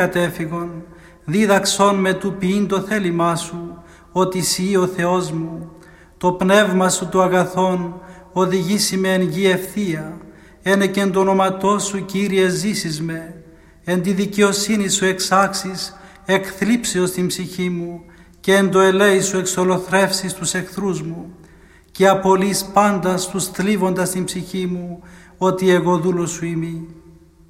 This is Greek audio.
κατέφυγον, δίδαξον με του ποιήν το θέλημά σου, ότι εσύ ο Θεός μου. Το πνεύμα σου το αγαθόν οδηγήσει με εν γη ευθεία, ένεκεν το όνοματό σου, Κύριε, ζήσεις με. Εν τη δικαιοσύνη σου εξάξεις εκθλίψεως την ψυχή μου, και εν το ελέη σου εξολοθρεύσεις τους εχθρούς μου, και απολύς πάντα τους θλίβοντας την ψυχή μου, ότι εγώ δούλος σου είμαι.